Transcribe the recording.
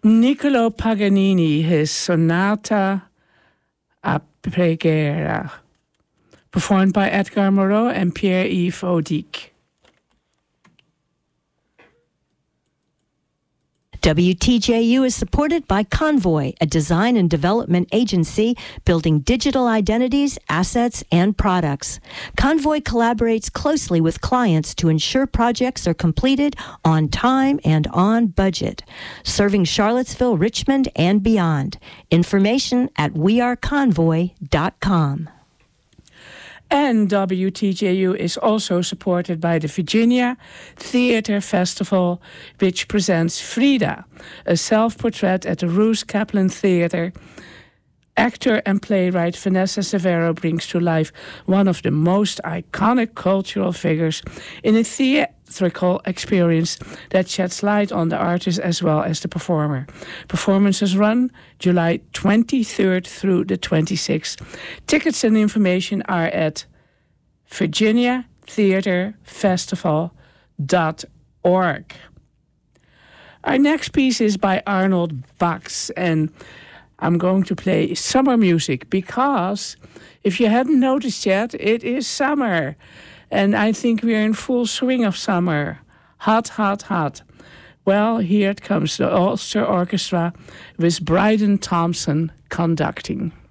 Niccolo Paganini, his Sonata a Preghiera, performed by Edgar Moreau and Pierre-Yves Audique. WTJU is supported by Convoy, a design and development agency building digital identities, assets, and products. Convoy collaborates closely with clients to ensure projects are completed on time and on budget, serving Charlottesville, Richmond, and beyond. Information at weareconvoy.com. And WTJU is also supported by the Virginia Theater Festival, which presents Frida, a self-portrait at the Roos Kaplan Theater. Actor and playwright Vanessa Severo brings to life one of the most iconic cultural figures in a theatrical experience that sheds light on the artist as well as the performer. Performances run July 23rd through the 26th. Tickets and information are at virginiatheaterfestival.org. Our next piece is by Arnold Bax, and I'm going to play summer music because, if you hadn't noticed yet, it is summer. And I think we're in full swing of summer. Hot, hot, hot. Well, here it comes, the Ulster Orchestra with Bryden Thompson conducting.